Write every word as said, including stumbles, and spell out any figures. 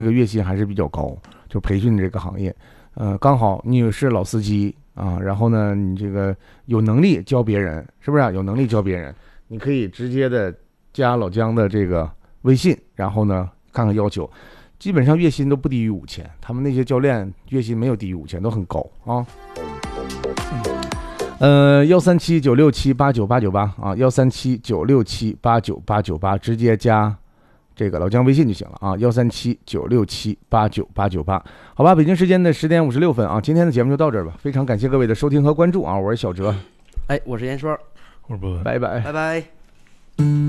这个月薪还是比较高，就培训这个行业，呃，刚好你是老司机啊，然后呢，你这个有能力教别人，是不是、啊、有能力教别人，你可以直接的加老姜的这个微信，然后呢看看要求，基本上月薪都不低于五千，他们那些教练月薪没有低于五千，都很高啊。呃，幺三七九六七八九八九八啊，幺三七九六七八九八九八，直接加这个老姜微信就行了啊，幺三七九六七八九八九八，好吧，北京时间的十点五十六分啊，今天的节目就到这儿吧，非常感谢各位的收听和关注啊，我是小哲， 哎，我是严说， 我是博文， 拜拜， 拜拜。